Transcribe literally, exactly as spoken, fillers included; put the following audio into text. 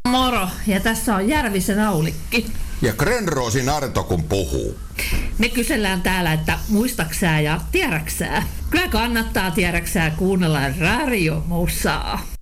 Moro, ja tässä on Järvisen Aulikki. Ja Grenroosin Arto kun puhuu. Me kysellään täällä, että muistaksää ja tiedäksää. Kyllä kannattaa tiedäksää kuunnella radiomusaa.